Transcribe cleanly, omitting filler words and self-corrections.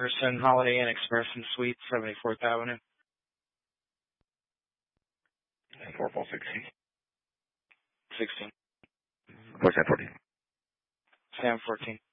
Person, Holiday Inn Express and Suite, 74th Avenue. 4416. 16. Where's that 14? Sam 14.